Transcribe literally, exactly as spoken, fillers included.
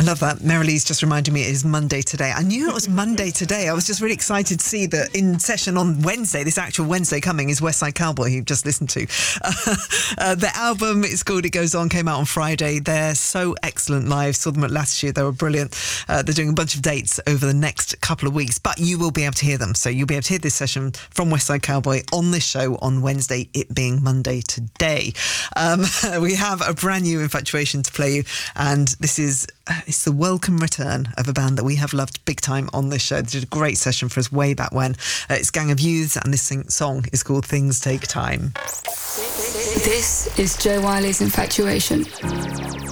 love that. Marilee's just reminded me it is Monday today. I knew it was Monday today. I was just really excited to see that in session on Wednesday, this actual Wednesday coming, is West Side Cowboy, who you've just listened to. Uh, uh, the album, it's called It Goes On, came out on Friday. They're so excellent live. Saw them at Latitude. They were brilliant. Uh, they're doing a bunch of dates over the next couple of weeks, but you will be able to hear them. So you'll be able to hear this session from West Side Cowboy on this show on Wednesday, it being Monday today. Um, we have a brand new Infatuation to play you, and this is uh, it's the welcome return of a band that we have loved big time on this show. They did a great session for us way back when. Uh, it's Gang of Youths, and this sing- song is called Things Take Time. This is Jo Whiley's Infatuation.